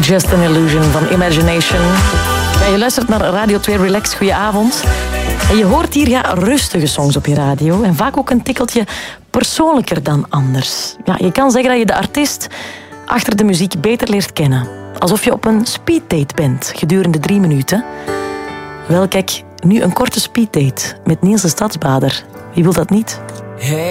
Just an Illusion van Imagination. Ja, je luistert naar Radio 2 Relax. Goedenavond. En je hoort hier rustige songs op je radio. En vaak ook een tikkeltje persoonlijker dan anders. Ja, je kan zeggen dat je de artiest achter de muziek beter leert kennen. Alsof je op een speeddate bent, gedurende 3 minuten. Wel, kijk, nu een korte speeddate met Niels de Stadsbader. Wie wil dat niet? Hey.